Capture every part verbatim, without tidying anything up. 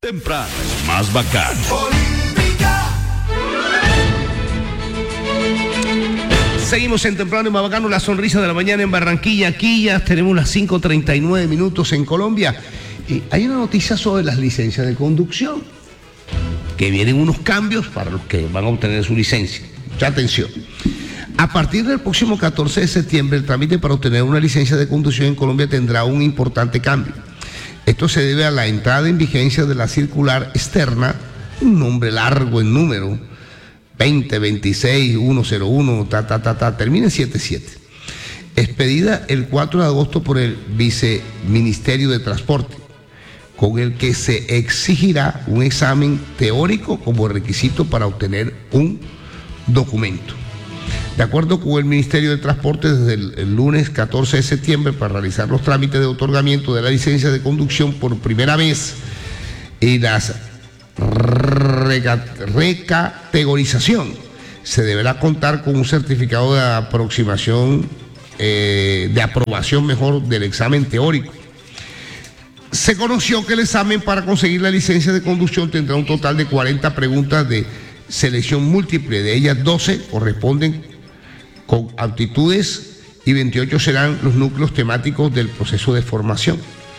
Temprano es más bacano. Seguimos en Temprano y más bacano, la sonrisa de la mañana en Barranquilla. Aquí ya tenemos las cinco treinta y nueve minutos en Colombia. Y hay una noticia sobre las licencias de conducción, que vienen unos cambios para los que van a obtener su licencia. Mucha atención. A partir del próximo catorce de septiembre, el trámite para obtener una licencia de conducción en Colombia tendrá un importante cambio. Esto se debe a la entrada en vigencia de la circular externa, un nombre largo en número, veinte veintiséis ciento uno, ta, ta, ta, ta, termina en setenta y siete. Expedida el cuatro de agosto por el Viceministerio de Transporte, con el que se exigirá un examen teórico como requisito para obtener un documento. De acuerdo con el Ministerio de Transporte, desde el, el lunes catorce de septiembre, para realizar los trámites de otorgamiento de la licencia de conducción por primera vez y las recategorización, se deberá contar con un certificado de aproximación, eh, de aprobación mejor del examen teórico. Se conoció que el examen para conseguir la licencia de conducción tendrá un total de cuarenta preguntas de selección múltiple, de ellas doce corresponden con aptitudes y veintiocho serán los núcleos temáticos del proceso de formación.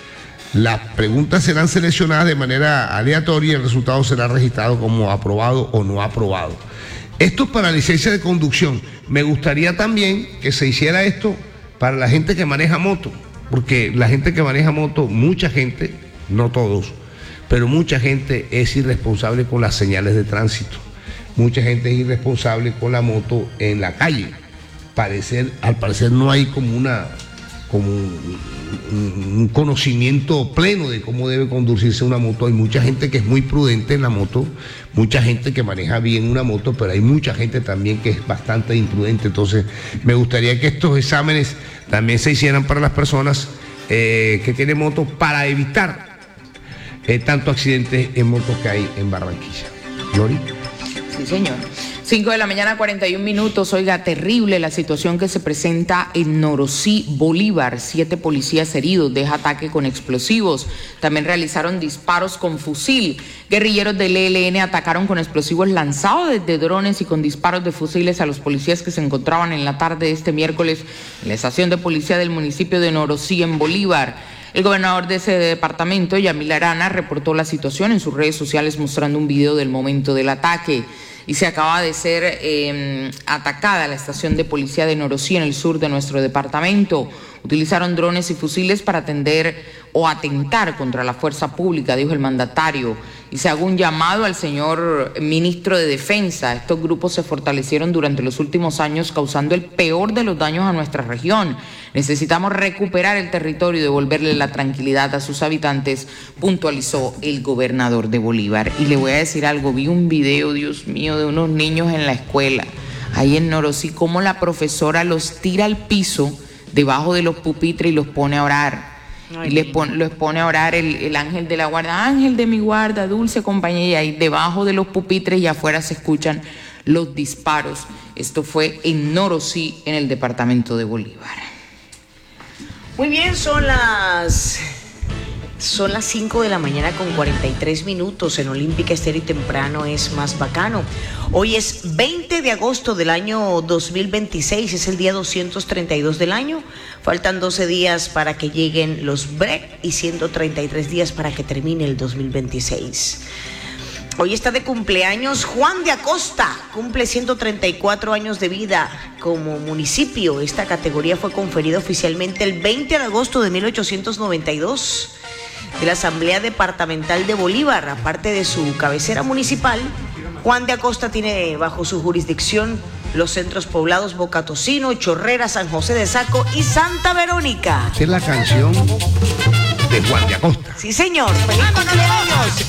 Las preguntas serán seleccionadas de manera aleatoria y el resultado será registrado como aprobado o no aprobado. Esto para licencia de conducción. Me gustaría también que se hiciera esto para la gente que maneja moto, porque la gente que maneja moto, mucha gente, no todos, pero mucha gente es irresponsable con las señales de tránsito. Mucha gente es irresponsable con la moto en la calle. Parecer, al parecer no hay como una como un, un conocimiento pleno de cómo debe conducirse una moto. Hay mucha gente que es muy prudente en la moto, mucha gente que maneja bien una moto, pero hay mucha gente también que es bastante imprudente. Entonces me gustaría que estos exámenes también se hicieran para las personas eh, que tienen moto, para evitar eh, tantos accidentes en motos que hay en Barranquilla. Glory. Sí, señor. cinco de la mañana, cuarenta y un minutos. Oiga, terrible la situación que se presenta en Norosí, Bolívar. Siete policías heridos, deja ataque con explosivos. También realizaron disparos con fusil. Guerrilleros del E L N atacaron con explosivos lanzados desde drones y con disparos de fusiles a los policías que se encontraban en la tarde de este miércoles en la estación de policía del municipio de Norosí, en Bolívar. El gobernador de ese departamento, Yamil Arana, reportó la situación en sus redes sociales mostrando un video del momento del ataque. Y se acaba de ser eh, atacada la estación de policía de Norosí, en el sur de nuestro departamento. Utilizaron drones y fusiles para atender o atentar contra la fuerza pública, dijo el mandatario. Y se hago un llamado al señor ministro de Defensa. Estos grupos se fortalecieron durante los últimos años, causando el peor de los daños a nuestra región. Necesitamos recuperar el territorio y devolverle la tranquilidad a sus habitantes, puntualizó el gobernador de Bolívar. Y le voy a decir algo, vi un video, Dios mío, de unos niños en la escuela, ahí en Norosí, cómo la profesora los tira al piso debajo de los pupitres y los pone a orar. Ay, y les pone, los pone a orar el, el ángel de la guarda, ángel de mi guarda, dulce compañía, y ahí debajo de los pupitres y afuera se escuchan los disparos. Esto fue en Norosí, en el departamento de Bolívar. Muy bien, son las son las cinco de la mañana con cuarenta y tres minutos en Olímpica Estéreo y Temprano es más bacano. Hoy es veinte de agosto del año dos mil veintiséis, es el día doscientos treinta y dos del año. Faltan doce días para que lleguen los break y ciento treinta y tres días para que termine el dos mil veintiséis. Hoy está de cumpleaños Juan de Acosta, cumple ciento treinta y cuatro años de vida como municipio. Esta categoría fue conferida oficialmente el veinte de agosto de mil ochocientos noventa y dos de la Asamblea Departamental de Bolívar. Aparte de su cabecera municipal, Juan de Acosta tiene bajo su jurisdicción los centros poblados Boca Tocino, Chorrera, San José de Saco y Santa Verónica. Esa es la canción de Juan de Acosta. Sí, señor. ¡Feliz cumpleaños!